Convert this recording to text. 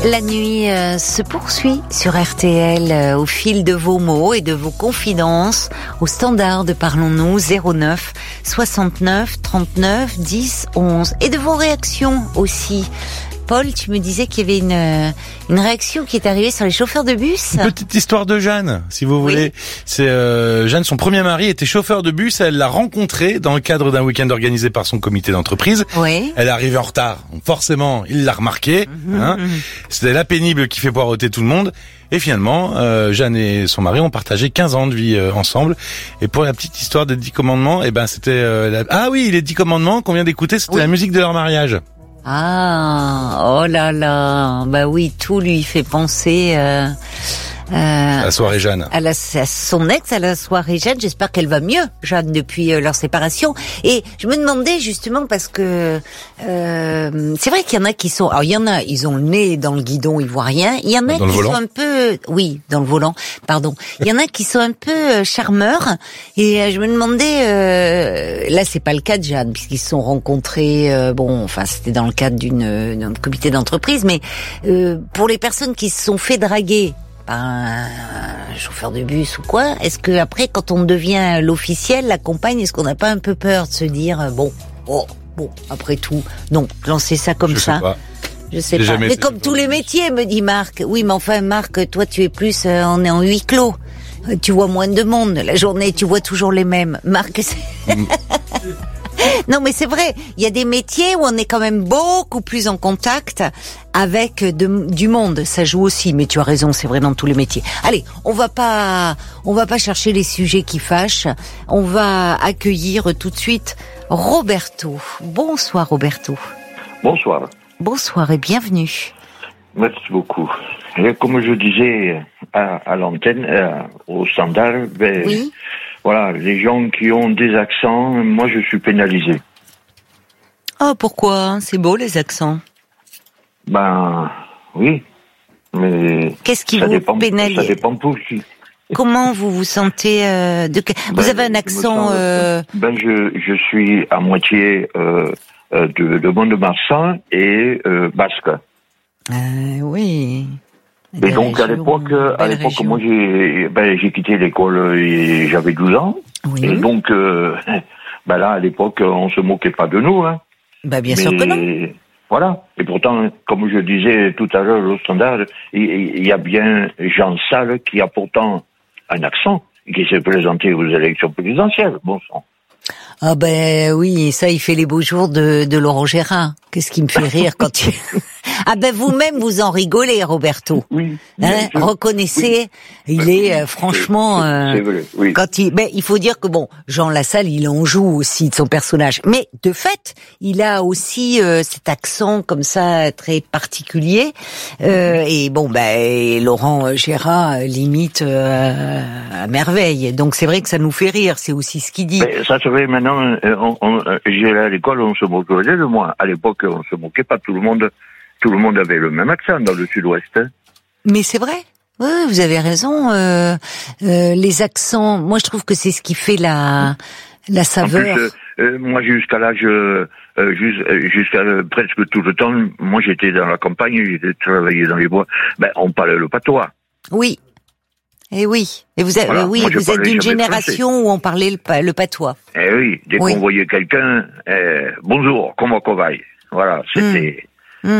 La nuit se poursuit sur RTL au fil de vos mots et de vos confidences au standard de Parlons-nous 09 69 39 10 11 et de vos réactions aussi. Paul, tu me disais qu'il y avait une réaction qui est arrivée sur les chauffeurs de bus. Une petite histoire de Jeanne, si vous voulez. Oui. C'est Jeanne, son premier mari était chauffeur de bus. Elle l'a rencontré dans le cadre d'un week-end organisé par son comité d'entreprise. Oui. Elle est arrivée en retard. Donc forcément, il l'a remarqué. C'était la pénible qui fait poireauter tout le monde. Et finalement, Jeanne et son mari ont partagé 15 ans de vie ensemble. Et pour la petite histoire des 10 commandements, c'était... Ah oui, les 10 commandements qu'on vient d'écouter, c'était la musique de leur mariage. Ah, oh là là, bah oui, tout lui fait penser la soirée Jeanne. À son ex, à la soirée Jeanne. J'espère qu'elle va mieux, Jeanne, depuis leur séparation. Et je me demandais justement parce que c'est vrai qu'il y en a qui sont. Alors il y en a, ils ont le nez dans le guidon, ils voient rien. Il y en a qui sont un peu, oui, dans le volant. Pardon. Il y en a qui sont un peu charmeurs. Et je me demandais, là c'est pas le cas de Jeanne puisqu'ils se sont rencontrés. C'était dans le cadre d'un comité d'entreprise, mais pour les personnes qui se sont fait draguer par un chauffeur de bus ou quoi, est-ce que après, quand on devient l'officiel, la compagne, est-ce qu'on n'a pas un peu peur de se dire bon, après tout, non, lancer ça comme ça. Je sais pas. Mais comme tous les métiers, me dit Marc. Oui, mais enfin, Marc, toi, tu es plus, on est en huis clos. Tu vois moins de monde. La journée, tu vois toujours les mêmes. Marc, Non, mais c'est vrai, il y a des métiers où on est quand même beaucoup plus en contact avec du monde. Ça joue aussi, mais tu as raison, c'est vrai dans tous les métiers. Allez, on va pas chercher les sujets qui fâchent. On va accueillir tout de suite Roberto. Bonsoir Roberto. Bonsoir. Bonsoir et bienvenue. Merci beaucoup. Et comme je disais à l'antenne, au standard, oui. Voilà, les gens qui ont des accents, moi je suis pénalisé. Oh, pourquoi ? C'est beau les accents. Ben, oui. Mais qu'est-ce qui vous pénalise ? Ça dépend pour qui. Comment vous vous sentez vous avez un accent je suis à moitié de Mont-de-Marsan et basque. Oui. Et donc à l'époque, moi j'ai quitté l'école et j'avais 12 ans. Oui. Et donc là à l'époque on se moquait pas de nous, hein. Bien sûr que non. Voilà. Et pourtant, comme je disais tout à l'heure au standard, il y a bien Jean Sall qui a pourtant un accent et qui s'est présenté aux élections présidentielles. Bon sang. Ah oui, ça il fait les beaux jours de Laurent Gérard. Qu'est-ce qui me fait rire quand tu... vous-même vous en rigolez, Roberto. Oui. Reconnaissez, oui. Il est franchement c'est vrai, oui. Quand il faut dire que Jean Lassalle, il en joue aussi de son personnage. Mais de fait, il a aussi cet accent comme ça très particulier et Laurent Gérard l'imite à merveille. Donc c'est vrai que ça nous fait rire, c'est aussi ce qu'il dit. Mais ça serait maintenant j'irai à l'école, on se moquerait de moi. À l'époque, on se moquait pas, tout le monde avait le même accent dans le sud-ouest. Hein. Mais c'est vrai. Oui, vous avez raison. Les accents, moi je trouve que c'est ce qui fait la saveur. En plus, moi jusqu'à l'âge, jusqu'à presque tout le temps, moi j'étais dans la campagne, j'étais travaillé dans les bois. On parlait le patois. Oui. Et oui. Et vous êtes, voilà, vous êtes d'une génération où on parlait le patois. Eh oui, dès qu'on voyait quelqu'un, bonjour, comment qu'on va. Voilà, c'était.